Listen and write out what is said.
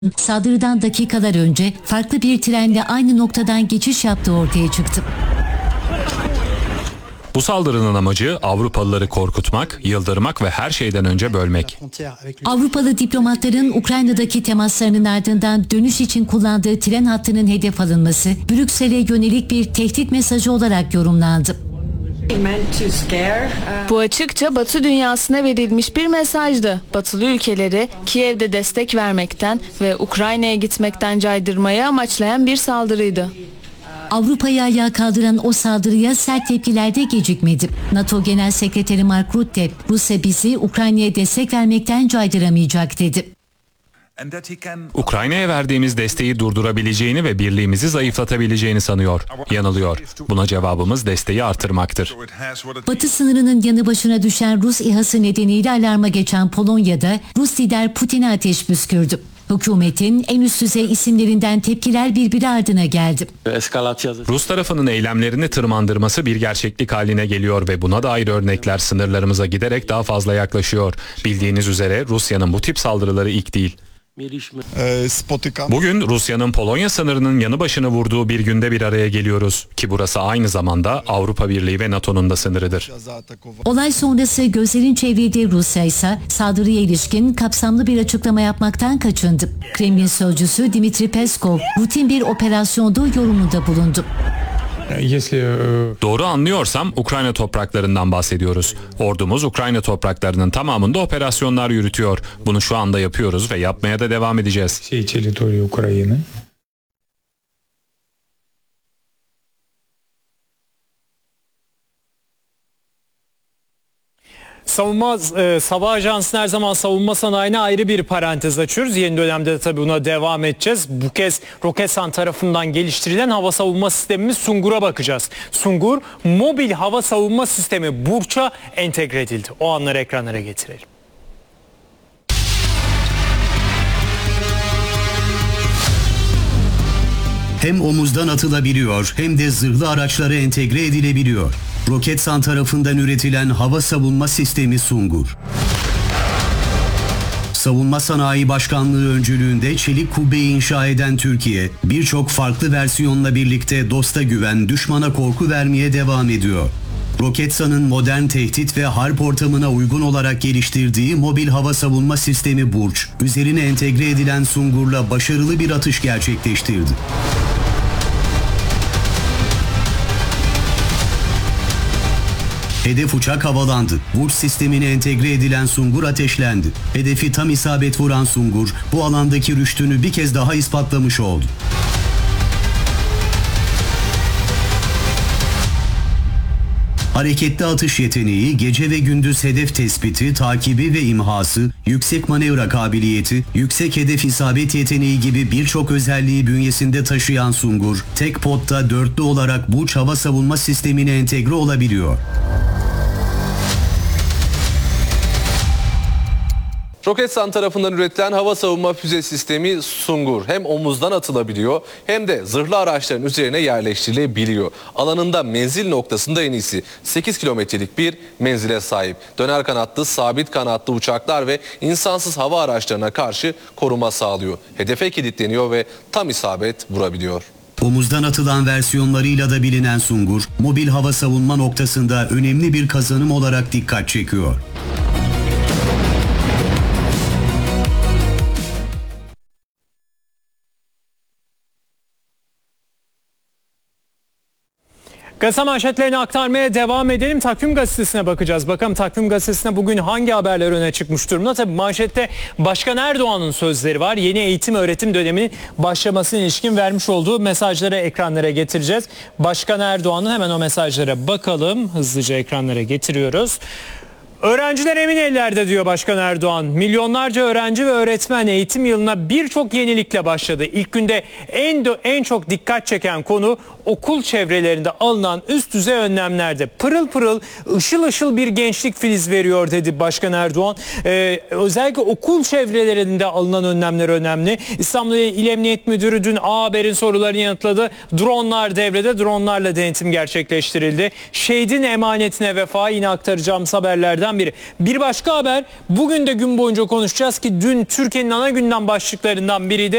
Saldırıdan dakikalar önce farklı bir trenle aynı noktadan geçiş yaptığı ortaya çıktı. Bu saldırının amacı Avrupalıları korkutmak, yıldırmak ve her şeyden önce bölmek. Avrupalı diplomatların Ukrayna'daki temaslarının ardından dönüş için kullandığı tren hattının hedef alınması Brüksel'e yönelik bir tehdit mesajı olarak yorumlandı. Bu açıkça Batı dünyasına verilmiş bir mesajdı. Batılı ülkeleri Kiev'de destek vermekten ve Ukrayna'ya gitmekten caydırmaya amaçlayan bir saldırıydı. Avrupa'yı ayağa kaldıran o saldırıya sert tepkiler de gecikmedi. NATO Genel Sekreteri Mark Rutte, Rusya bizi Ukrayna'ya destek vermekten caydıramayacak dedi. Ukrayna'ya verdiğimiz desteği durdurabileceğini ve birliğimizi zayıflatabileceğini sanıyor. Yanılıyor. Buna cevabımız desteği artırmaktır. Batı sınırının yanı başına düşen Rus İHA'sı nedeniyle alarma geçen Polonya'da Rus lider Putin'e ateş püskürdü. Hükümetin en üst düzey isimlerinden tepkiler birbiri ardına geldi. Rus tarafının eylemlerini tırmandırması bir gerçeklik haline geliyor ve buna dair örnekler sınırlarımıza giderek daha fazla yaklaşıyor. Bildiğiniz üzere Rusya'nın bu tip saldırıları ilk değil. Bugün Rusya'nın Polonya sınırının yanı başını vurduğu bir günde bir araya geliyoruz ki burası aynı zamanda Avrupa Birliği ve NATO'nun da sınırıdır. Olay sonrası gözlerin çevrede Rusya ise saldırıya ilişkin kapsamlı bir açıklama yapmaktan kaçındı. Kremlin sözcüsü Dmitri Peskov rutin bir operasyonda yorumunda bulundu. Doğru anlıyorsam Ukrayna topraklarından bahsediyoruz. Ordumuz Ukrayna topraklarının tamamında operasyonlar yürütüyor. Bunu şu anda yapıyoruz ve yapmaya da devam edeceğiz. Sabah Ajansı'nın her zaman savunma sanayine ayrı bir parantez açıyoruz. Yeni dönemde de tabii buna devam edeceğiz. Bu kez Roketsan tarafından geliştirilen hava savunma sistemimiz Sungur'a bakacağız. Sungur, mobil hava savunma sistemi Burç'a entegre edildi. O anları ekranlara getirelim. Hem omuzdan atılabiliyor hem de zırhlı araçlara entegre edilebiliyor. Roketsan tarafından üretilen hava savunma sistemi Sungur. Savunma Sanayi Başkanlığı öncülüğünde çelik kubbeyi inşa eden Türkiye, birçok farklı versiyonla birlikte dosta güven, düşmana korku vermeye devam ediyor. Roketsan'ın modern tehdit ve harp ortamına uygun olarak geliştirdiği mobil hava savunma sistemi Burç, üzerine entegre edilen Sungur'la başarılı bir atış gerçekleştirdi. Hedef uçak havalandı. Burç sistemine entegre edilen Sungur ateşlendi. Hedefi tam isabet vuran Sungur, bu alandaki rüştünü bir kez daha ispatlamış oldu. Hareketli atış yeteneği, gece ve gündüz hedef tespiti, takibi ve imhası, yüksek manevra kabiliyeti, yüksek hedef isabet yeteneği gibi birçok özelliği bünyesinde taşıyan Sungur, tek potta dörtlü olarak Burç hava savunma sistemine entegre olabiliyor. Roketsan tarafından üretilen hava savunma füze sistemi Sungur hem omuzdan atılabiliyor hem de zırhlı araçların üzerine yerleştirilebiliyor. Alanında menzil noktasında en iyisi 8 kilometrelik bir menzile sahip. Döner kanatlı, sabit kanatlı uçaklar ve insansız hava araçlarına karşı koruma sağlıyor. Hedefe kilitleniyor ve tam isabet vurabiliyor. Omuzdan atılan versiyonlarıyla da bilinen Sungur, mobil hava savunma noktasında önemli bir kazanım olarak dikkat çekiyor. Gazete manşetlerini aktarmaya devam edelim. Takvim Gazetesi'ne bakacağız. Bakalım Takvim Gazetesi'ne bugün hangi haberler öne çıkmış durumda? Tabii manşette Başkan Erdoğan'ın sözleri var. Yeni eğitim öğretim döneminin başlamasına ilişkin vermiş olduğu mesajları ekranlara getireceğiz. Başkan Erdoğan'ın hemen o mesajlara bakalım. Hızlıca ekranlara getiriyoruz. Öğrenciler emin ellerde diyor Başkan Erdoğan. Milyonlarca öğrenci ve öğretmen eğitim yılına birçok yenilikle başladı. İlk günde en çok dikkat çeken konu okul çevrelerinde alınan üst düzey önlemlerde. Pırıl pırıl, ışıl ışıl bir gençlik filiz veriyor dedi Başkan Erdoğan. Özellikle okul çevrelerinde alınan önlemler önemli. İstanbul İl Emniyet Müdürü dün A Haber'in sorularını yanıtladı. Dronlar devrede, dronlarla denetim gerçekleştirildi. Şehidin emanetine vefa, yine aktaracağımız haberlerden haberlerden biri. Bir başka haber, bugün de gün boyunca konuşacağız ki dün Türkiye'nin ana gündem başlıklarından biriydi.